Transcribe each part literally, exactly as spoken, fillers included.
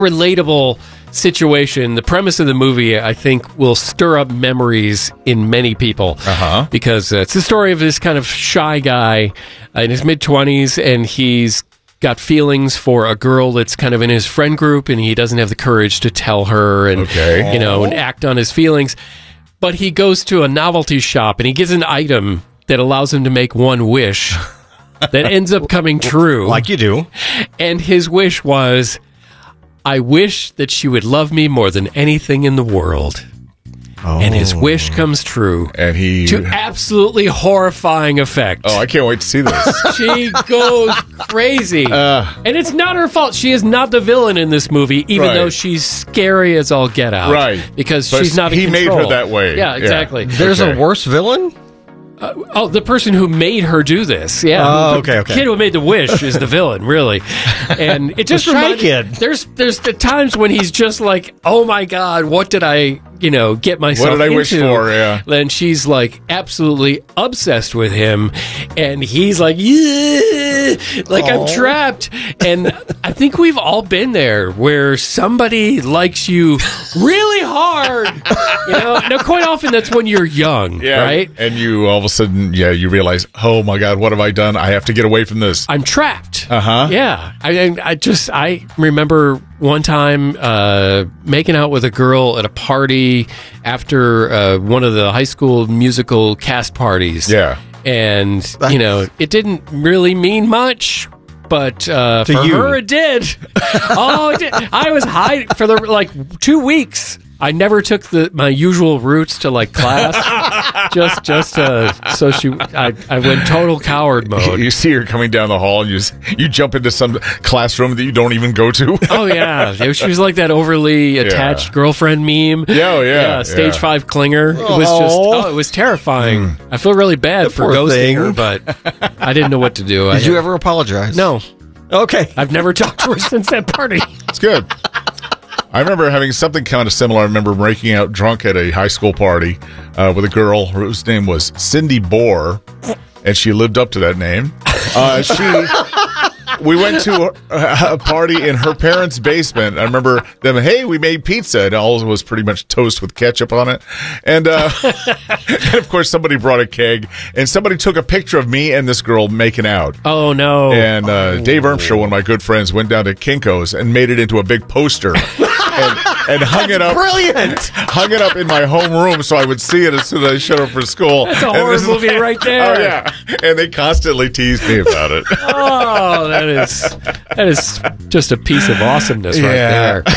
relatable situation. The premise of the movie, I think, will stir up memories in many people. Uh-huh. Because uh, it's the story of this kind of shy guy uh, in his mid-twenties, and he's got feelings for a girl that's kind of in his friend group, and he doesn't have the courage to tell her and, okay. you know, and act on his feelings. But he goes to a novelty shop, and he gets an item that allows him to make one wish that ends up coming true. Like you do. And his wish was, I wish that she would love me more than anything in the world. Oh. And his wish comes true. And he... To absolutely horrifying effect. Oh, I can't wait to see this. She goes crazy. Uh, and it's not her fault. She is not the villain in this movie, even right. though she's scary as all get out. Right. Because but she's not in He control. made her that way. Yeah, exactly. Yeah. There's okay. a worse villain? Uh, oh, the person who made her do this. Yeah. Oh, the okay, okay. kid who made the wish is the villain, really. And it just the shy reminds kid. There's there's the times when he's just like, oh my God, what did I, you know, get myself What did I into? wish for? Yeah. Then she's like absolutely obsessed with him, and he's like, yeah, like Aww. I'm trapped. And I think we've all been there where somebody likes you really hard. You know, now quite often that's when you're young, Yeah, right? And you all of a sudden, yeah, you realize, oh my God, what have I done? I have to get away from this. I'm trapped. Uh-huh. Yeah. I, I just, I remember one time uh, making out with a girl at a party after uh, one of the high school musical cast parties. Yeah. And, you know, it didn't really mean much. But uh, for you. her, it did. Oh, it did. I was hiding for the like two weeks. I never took the my usual routes to like class, just just uh, so she. I, I went total coward mode. You see her coming down the hall, and you just, you jump into some classroom that you don't even go to. Oh yeah, she was like that overly attached Yeah. girlfriend meme. Yeah, oh, yeah, yeah. Stage yeah. five clinger. It was just, oh, it was terrifying. Mm. I feel really bad The for poor ghosting thing. her, but I didn't know what to do. Did I, you ever apologize? No, Okay. I've never talked to her since that party. It's good. I remember having something kind of similar. I remember breaking out drunk at a high school party uh, with a girl whose name was Cindy Bohr, and she lived up to that name. Uh, she, we went to a, a party in her parents' basement. I remember them, hey, we made pizza, and all was pretty much toast with ketchup on it. And, uh, and of course, somebody brought a keg, and somebody took a picture of me and this girl making out. Oh no! And uh, Dave Ermshaw, one of my good friends, went down to Kinko's and made it into a big poster and, and hung it up. Brilliant! Hung it up in my home room so I would see it as soon as I showed up for school. That's a And horror this is- movie right there. Oh yeah, and they constantly teased me about it. Oh, that is that is just a piece of awesomeness Yeah. right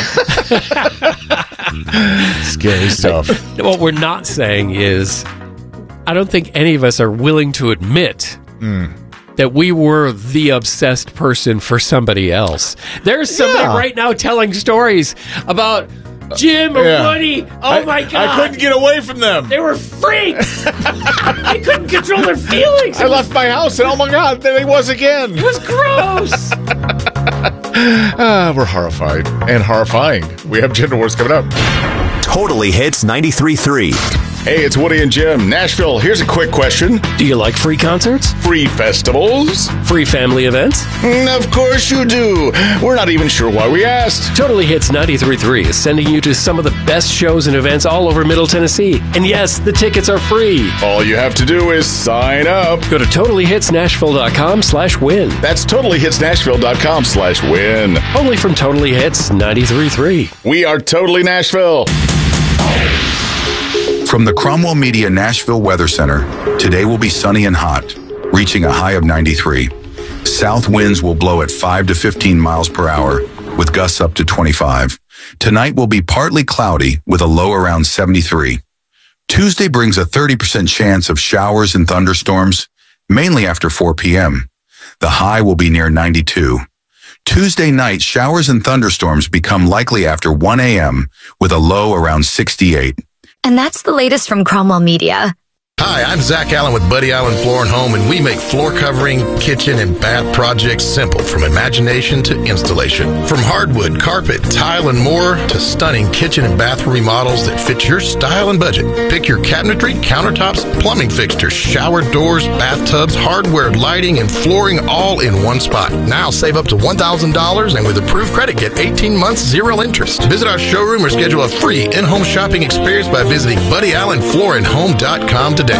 there. Scary stuff. What we're not saying is, I don't think any of us are willing to admit Mm. that we were the obsessed person for somebody else. There's somebody Yeah. right now telling stories about Jim or Yeah. Woody. Oh I, my God. I couldn't get away from them. They were freaks. They couldn't control their feelings. I left my house, and oh my God, there he was again. It was gross. Ah, we're horrified and horrifying. We have Gender Wars coming up. Totally Hits ninety-three point three. Hey, it's Woody and Jim. Nashville, here's a quick question. Do you like free concerts? Free festivals? Free family events? Mm, of course you do. We're not even sure why we asked. Totally Hits ninety-three point three is sending you to some of the best shows and events all over Middle Tennessee. And yes, the tickets are free. All you have to do is sign up. Go to totally hits nashville dot com slash win. That's totally hits nashville dot com slash win. Only from Totally Hits ninety-three point three. We are Totally Nashville. From the Cromwell Media Nashville Weather Center, today will be sunny and hot, reaching a high of ninety-three. South winds will blow at five to fifteen miles per hour, with gusts up to twenty-five. Tonight will be partly cloudy, with a low around seventy-three. Tuesday brings a thirty percent chance of showers and thunderstorms, mainly after four p.m. The high will be near ninety-two. Tuesday night, showers and thunderstorms become likely after one a.m., with a low around sixty-eight. And that's the latest from Cromwell Media. Hi, I'm Zach Allen with Buddy Allen Floor and Home, and we make floor covering, kitchen, and bath projects simple from imagination to installation. From hardwood, carpet, tile, and more to stunning kitchen and bathroom remodels that fit your style and budget. Pick your cabinetry, countertops, plumbing fixtures, shower doors, bathtubs, hardware, lighting, and flooring all in one spot. Now save up to one thousand dollars and with approved credit, get eighteen months zero interest. Visit our showroom or schedule a free in-home shopping experience by visiting buddy allen floor and home dot com today.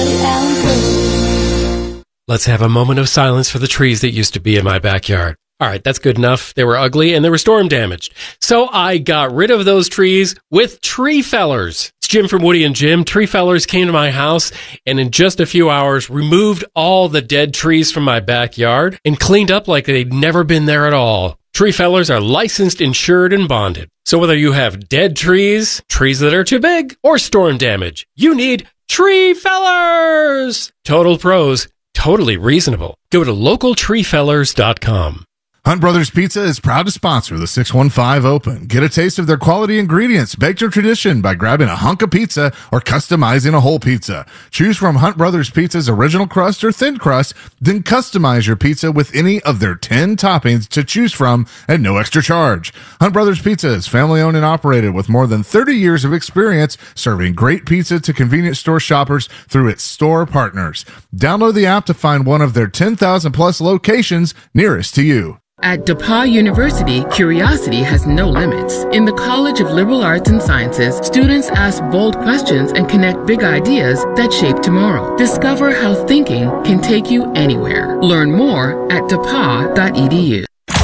Let's have a moment of silence for the trees that used to be in my backyard. All right, that's good enough. They were ugly and they were storm damaged. So I got rid of those trees with Tree Fellers. It's Jim from Woody and Jim. Tree Fellers came to my house and in just a few hours removed all the dead trees from my backyard and cleaned up like they'd never been there at all. Tree Fellers are licensed, insured, and bonded. So whether you have dead trees, trees that are too big, or storm damage, you need Tree Fellers! Total pros, totally reasonable. Go to local tree fellers dot com. Hunt Brothers Pizza is proud to sponsor the six one five Open. Get a taste of their quality ingredients, baked to tradition by grabbing a hunk of pizza or customizing a whole pizza. Choose from Hunt Brothers Pizza's original crust or thin crust, then customize your pizza with any of their ten toppings to choose from at no extra charge. Hunt Brothers Pizza is family owned and operated with more than thirty years of experience serving great pizza to convenience store shoppers through its store partners. Download the app to find one of their ten thousand plus locations nearest to you. At DePauw University, curiosity has no limits. In the College of Liberal Arts and Sciences, students ask bold questions and connect big ideas that shape tomorrow. Discover how thinking can take you anywhere. Learn more at depaw dot e d u.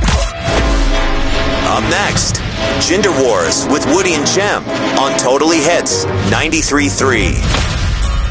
Up next, Gender Wars with Woody and Jem on Totally Hits ninety-three point three.